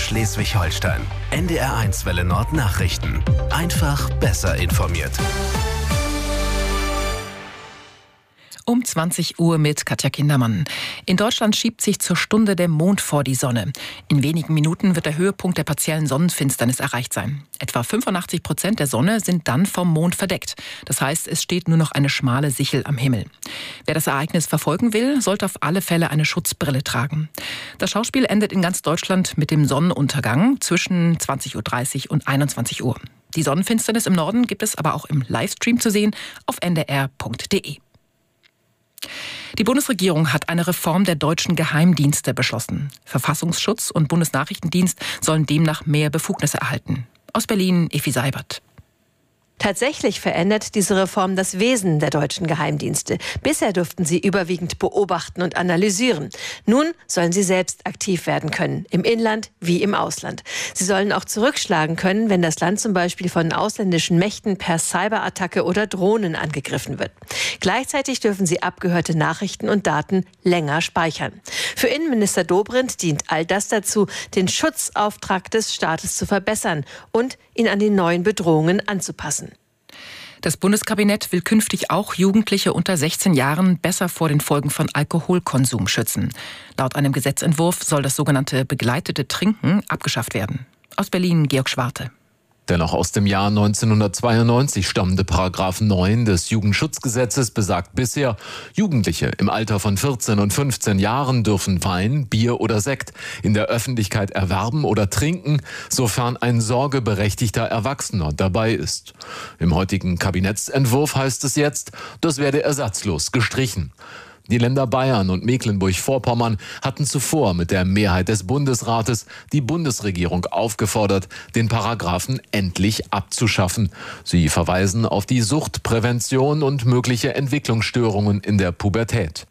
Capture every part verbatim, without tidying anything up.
Schleswig-Holstein. N D R eins Welle Nord Nachrichten. Einfach besser informiert. Um zwanzig Uhr mit Katja Kindermann. In Deutschland schiebt sich zur Stunde der Mond vor die Sonne. In wenigen Minuten wird der Höhepunkt der partiellen Sonnenfinsternis erreicht sein. Etwa fünfundachtzig Prozent der Sonne sind dann vom Mond verdeckt. Das heißt, es steht nur noch eine schmale Sichel am Himmel. Wer das Ereignis verfolgen will, sollte auf alle Fälle eine Schutzbrille tragen. Das Schauspiel endet in ganz Deutschland mit dem Sonnenuntergang zwischen zwanzig Uhr dreißig und einundzwanzig Uhr. Die Sonnenfinsternis im Norden gibt es aber auch im Livestream zu sehen auf n d r punkt d e. Die Bundesregierung hat eine Reform der deutschen Geheimdienste beschlossen. Verfassungsschutz und Bundesnachrichtendienst sollen demnach mehr Befugnisse erhalten. Aus Berlin, Effi Seibert. Tatsächlich verändert diese Reform das Wesen der deutschen Geheimdienste. Bisher durften sie überwiegend beobachten und analysieren. Nun sollen sie selbst aktiv werden können, im Inland wie im Ausland. Sie sollen auch zurückschlagen können, wenn das Land zum Beispiel von ausländischen Mächten per Cyberattacke oder Drohnen angegriffen wird. Gleichzeitig dürfen sie abgehörte Nachrichten und Daten länger speichern. Für Innenminister Dobrindt dient all das dazu, den Schutzauftrag des Staates zu verbessern und ihn an die neuen Bedrohungen anzupassen. Das Bundeskabinett will künftig auch Jugendliche unter sechzehn Jahren besser vor den Folgen von Alkoholkonsum schützen. Laut einem Gesetzentwurf soll das sogenannte begleitete Trinken abgeschafft werden. Aus Berlin, Georg Schwarte. Der noch aus dem Jahr neunzehnhundertzweiundneunzig stammende Paragraph neun des Jugendschutzgesetzes besagt bisher, Jugendliche im Alter von vierzehn und fünfzehn Jahren dürfen Wein, Bier oder Sekt in der Öffentlichkeit erwerben oder trinken, sofern ein sorgeberechtigter Erwachsener dabei ist. Im heutigen Kabinettsentwurf heißt es jetzt, das werde ersatzlos gestrichen. Die Länder Bayern und Mecklenburg-Vorpommern hatten zuvor mit der Mehrheit des Bundesrates die Bundesregierung aufgefordert, den Paragraphen endlich abzuschaffen. Sie verweisen auf die Suchtprävention und mögliche Entwicklungsstörungen in der Pubertät.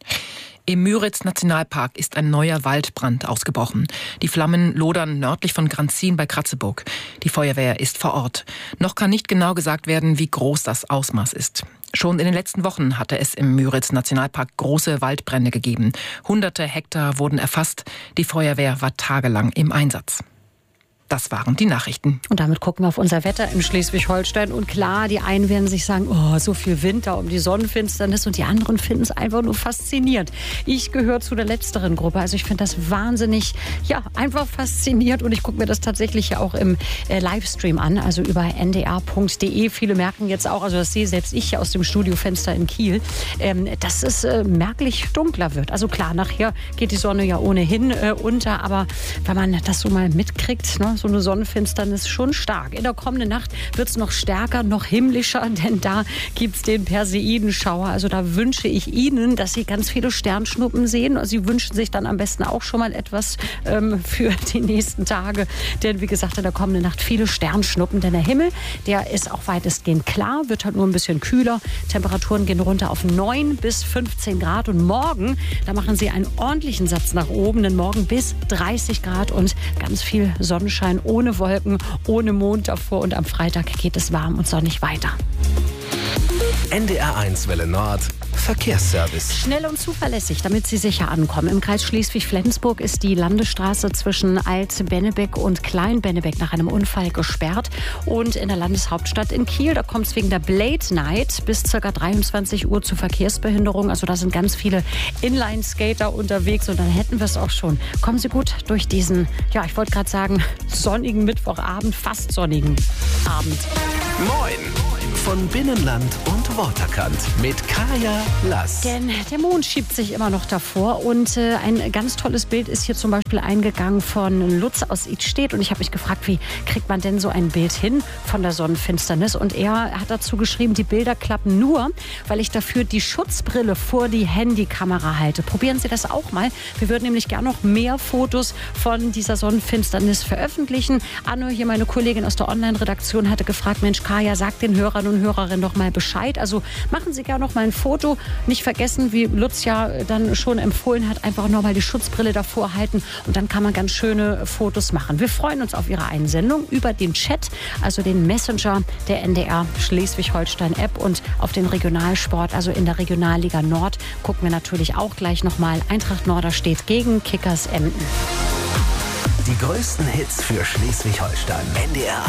Im Müritz-Nationalpark ist ein neuer Waldbrand ausgebrochen. Die Flammen lodern nördlich von Granzin bei Kratzeburg. Die Feuerwehr ist vor Ort. Noch kann nicht genau gesagt werden, wie groß das Ausmaß ist. Schon in den letzten Wochen hatte es im Müritz-Nationalpark große Waldbrände gegeben. Hunderte Hektar wurden erfasst. Die Feuerwehr war tagelang im Einsatz. Das waren die Nachrichten. Und damit gucken wir auf unser Wetter in Schleswig-Holstein. Und klar, die einen werden sich sagen, oh, so viel Wind da um die Sonnenfinsternis. Und die anderen finden es einfach nur faszinierend. Ich gehöre zu der letzteren Gruppe. Also ich finde das wahnsinnig, ja, einfach faszinierend. Und ich gucke mir das tatsächlich ja auch im äh, Livestream an, also über n d r punkt d e. Viele merken jetzt auch, also das sehe selbst ich aus dem Studiofenster in Kiel, ähm, dass es äh, merklich dunkler wird. Also klar, nachher geht die Sonne ja ohnehin äh, unter. Aber wenn man das so mal mitkriegt, ne, so eine Sonnenfinsternis schon stark. In der kommenden Nacht wird es noch stärker, noch himmlischer, denn da gibt es den Perseidenschauer. Also da wünsche ich Ihnen, dass Sie ganz viele Sternschnuppen sehen. Sie wünschen sich dann am besten auch schon mal etwas ähm, für die nächsten Tage. Denn wie gesagt, in der kommenden Nacht viele Sternschnuppen. Denn der Himmel, der ist auch weitestgehend klar, wird halt nur ein bisschen kühler. Temperaturen gehen runter auf neun bis fünfzehn Grad. Und morgen, da machen Sie einen ordentlichen Satz nach oben. Denn morgen bis dreißig Grad und ganz viel Sonnenschein. Ohne Wolken, ohne Mond davor. Und am Freitag geht es warm und sonnig weiter. N D R eins Welle Nord Verkehrsservice. Schnell und zuverlässig, damit Sie sicher ankommen. Im Kreis Schleswig-Flensburg ist die Landesstraße zwischen Alt-Bennebeck und Klein-Bennebeck nach einem Unfall gesperrt. Und in der Landeshauptstadt in Kiel, da kommt es wegen der Blade Night bis ca. dreiundzwanzig Uhr zu Verkehrsbehinderung. Also da sind ganz viele Inline-Skater unterwegs und dann hätten wir es auch schon. Kommen Sie gut durch diesen, ja, ich wollte gerade sagen, sonnigen Mittwochabend, fast sonnigen Abend. Moin! Von Binnenland und Waterkant mit Kaya Lass. Denn der Mond schiebt sich immer noch davor und äh, ein ganz tolles Bild ist hier zum Beispiel eingegangen von Lutz aus Idstedt und ich habe mich gefragt, wie kriegt man denn so ein Bild hin von der Sonnenfinsternis? Und er hat dazu geschrieben, die Bilder klappen nur, weil ich dafür die Schutzbrille vor die Handykamera halte. Probieren Sie das auch mal. Wir würden nämlich gerne noch mehr Fotos von dieser Sonnenfinsternis veröffentlichen. Anne, hier meine Kollegin aus der Online-Redaktion, hatte gefragt, Mensch, Kaya, sag den Hörern und Hörerinnen doch mal Bescheid. Also machen Sie gerne noch mal ein Foto. Nicht vergessen, wie Lutz ja dann schon empfohlen hat, einfach noch mal die Schutzbrille davor halten und dann kann man ganz schöne Fotos machen. Wir freuen uns auf Ihre Einsendung über den Chat, also den Messenger der N D R Schleswig-Holstein-App und auf den Regionalsport, also in der Regionalliga Nord, gucken wir natürlich auch gleich noch mal. Eintracht Norderstedt gegen Kickers Emden. Die größten Hits für Schleswig-Holstein. N D R